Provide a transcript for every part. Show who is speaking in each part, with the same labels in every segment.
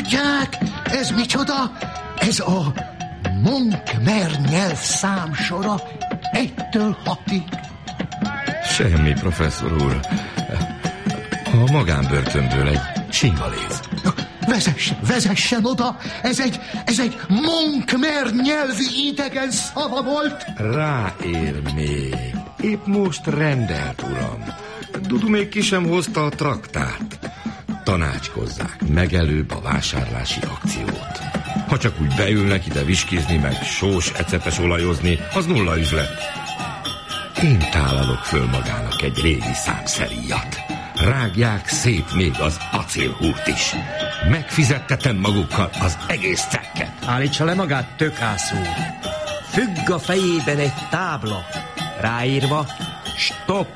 Speaker 1: Tudják, ez micsoda? Ez a Montclair nyelvszám sora 1-től 6-ig.
Speaker 2: Semmi, professzor úr. A magánbörtönből egy singaléz.
Speaker 1: Vezessen oda! Ez egy Montclair nyelvű idegen szava volt!
Speaker 2: Ráér még. Épp most rendelt, uram. Dudu még ki sem hozta a traktát. Tanácskozzák megelőbb a vásárlási akciót. Ha csak úgy beülnek ide viskizni, meg sós ecetes olajozni, az nulla üzlet. Én tálalok föl magának egy régi számszeríjat. Rágják szét még az acélhúrt is. Megfizettetem magukkal az egész cekket.
Speaker 3: Állítsa le magát, tökászú. Függ a fejében egy tábla. Ráírva, stopp.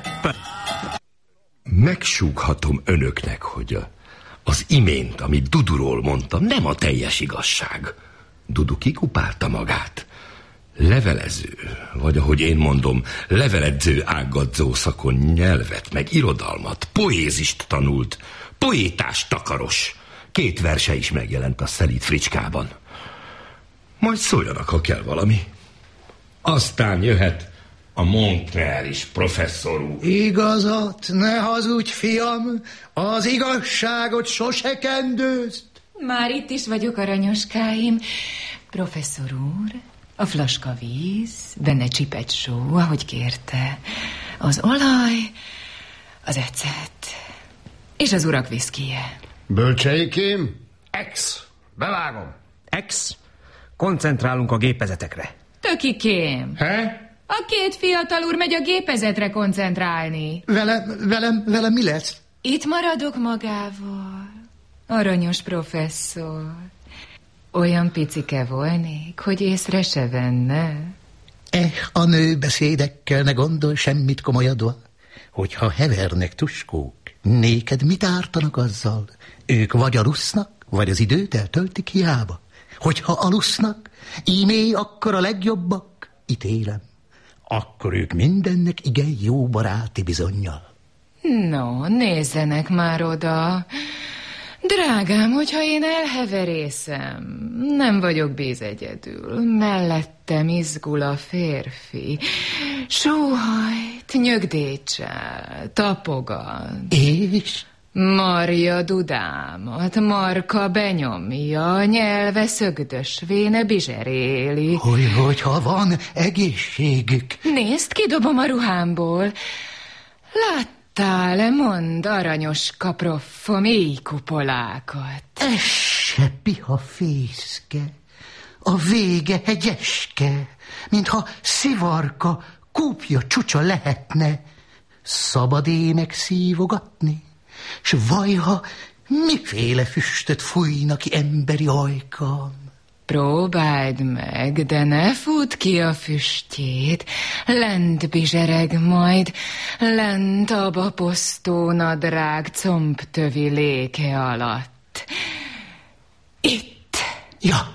Speaker 2: Megsúghatom önöknek, hogy az imént, amit Duduról mondtam, nem a teljes igazság. Dudu kikupálta magát. Levelező, vagy ahogy én mondom, leveledző ágadzó szakon nyelvet, meg irodalmat, poézist tanult, poétás takaros. 2 verse is megjelent a Szelíd Fricskában. Majd szóljanak, ha kell valami. Aztán jöhet a Montclair is, professzor úr.
Speaker 1: Igazat, ne hazudj, fiam, az igazságot sose kendőzt.
Speaker 4: Már itt is vagyok, aranyoskáim. Professzor úr, a flaska víz, benne csipet só, ahogy kérte. Az olaj, az ecet, és az urak viszkije.
Speaker 5: Bölcseikém, ex, bevágom.
Speaker 3: Ex, koncentrálunk a gépezetekre.
Speaker 4: Tökikém.
Speaker 5: He?
Speaker 4: A 2 fiatal úr megy a gépezetre koncentrálni.
Speaker 1: Velem mi lesz?
Speaker 4: Itt maradok magával. Aranyos professzor. Olyan picike volnék, hogy észre se venne.
Speaker 1: A nőbeszédekkel ne gondolj semmit komolyadva. Hogyha hevernek tuskók, néked mit ártanak azzal? Ők vagy alusznak, vagy az időt eltöltik hiába. Hogyha alusznak, ímé akkor a legjobbak, ítélem. Akkor ők mindennek igen jó baráti bizonnyal.
Speaker 4: No, nézzenek már oda. Drágám, hogyha én elheverészem, nem vagyok bízegyedül. Mellettem izgul a férfi. Sóhajt, nyögdécsel, tapogat.
Speaker 1: És?
Speaker 4: Marja dudámat, marka benyomja, nyelve szögdösvéne bizseréli.
Speaker 1: Hogyha van egészségük.
Speaker 4: Nézd, kidobom a ruhámból. Láttál-e, mondd, aranyoska proffom, éjkupolákat?
Speaker 1: Ez se piha fészke, a vége hegyeske, mintha szivarka, kúpja csúcsa lehetne. Szabad ének szívogatni? S vajha, miféle füstöt fújna ki emberi ajkam?
Speaker 4: Próbáld meg, de ne fut ki a füstjét. Lent bizsereg majd, lent a baposztó nadrág combtövi léke alatt. Itt.
Speaker 1: Ja.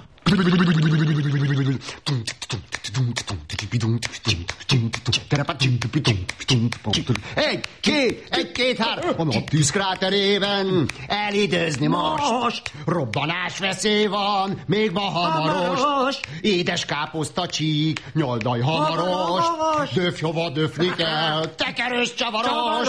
Speaker 5: Egy-két, három, a tűzkráterében elidőzni most. Robbanás veszély van, még ma hamaros. Édes káposzta csík, nyoldaj hamaros. Döfjova döflik el, tekerős csavaros.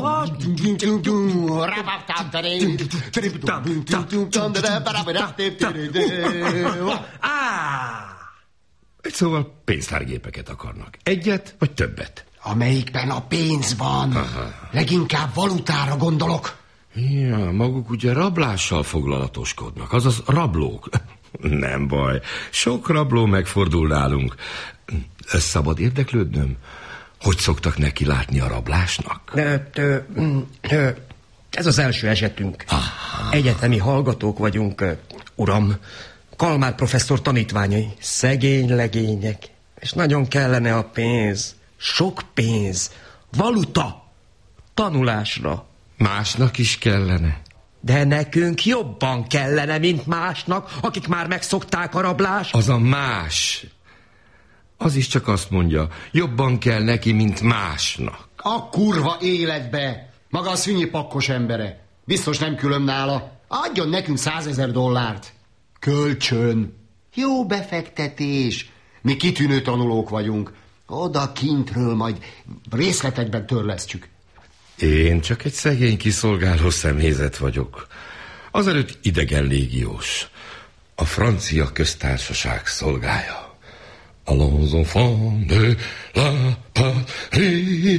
Speaker 2: Egy szóval pénztárgépeket akarnak. Egyet, vagy többet?
Speaker 5: Amelyikben a pénz van. Aha. Leginkább valutára gondolok.
Speaker 2: Ja, maguk ugye rablással foglalatoskodnak, azaz rablók. Nem baj, sok rabló megfordul nálunk. Szabad érdeklődnöm? Hogy szoktak neki látni a rablásnak?
Speaker 3: Ez az első esetünk.
Speaker 2: Aha.
Speaker 3: Egyetemi hallgatók vagyunk, uram. Kalmár professzor tanítványai. Szegény legények. És nagyon kellene a pénz. Sok pénz. Valuta. Tanulásra.
Speaker 2: Másnak is kellene.
Speaker 3: De nekünk jobban kellene, mint másnak, akik már megszokták a rablást.
Speaker 2: Az a más. Az is csak azt mondja, jobban kell neki, mint másnak.
Speaker 5: A kurva életbe. Maga a szünyi pakkos embere. Biztos nem külön nála. Adjon nekünk $100,000. Kölcsön. Jó befektetés. Mi kitűnő tanulók vagyunk. Oda kintről majd részletekben törlesztjük.
Speaker 2: Én csak egy szegény kiszolgáló személyzet vagyok. Azelőtt idegen légiós. A francia köztársaság szolgája. Allons enfants de la patrie.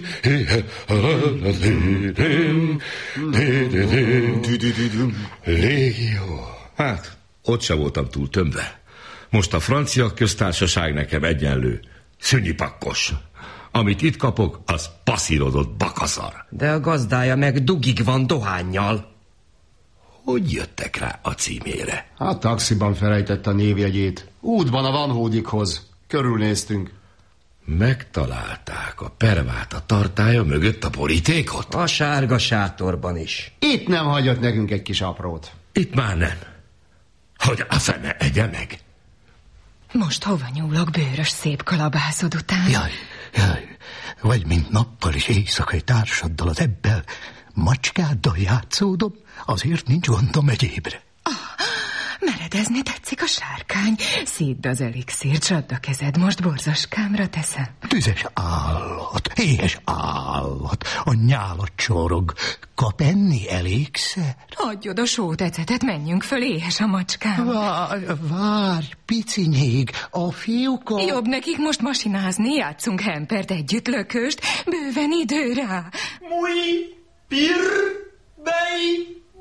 Speaker 2: Légió. Hát, ott sem voltam túl tömve. Most a francia köztársaság nekem egyenlő szünyipakkos. Amit itt kapok, az passzírozott bakaszar.
Speaker 3: De a gazdája meg dugig van dohánnyal.
Speaker 2: Hogy jöttek rá a címére?
Speaker 5: A taxiban felejtett a névjegyét. Útban a Van Hódikhoz. Körülnéztünk.
Speaker 2: Megtalálták a pervát tartálya mögött a borítékot?
Speaker 3: A sárga sátorban is.
Speaker 5: Itt nem hagyott nekünk egy kis aprót.
Speaker 2: Itt már nem. Hogy a fene egye meg.
Speaker 4: Most hova nyúlok bőrös szép kalabászod után?
Speaker 1: Jaj, vagy mint nappal és éjszakai társaddal az ebbel, macskáddal játszódom, azért nincs gondom egyébre.
Speaker 4: Meredezni tetszik a sárkány. Szídd az elixírt, add a kezed, most borzaskámra teszem.
Speaker 1: Tüzes állat, éhes állat, a nyálat csorog. Kap enni elégszer?
Speaker 4: Adjod a sótecetet, menjünk föl, éhes a macskám.
Speaker 1: Várj, picinyég, a fiúkkal...
Speaker 4: Jobb nekik most masinázni, játszunk hempert együtt, lököst, bőven idő rá.
Speaker 3: Muy, pir, bej...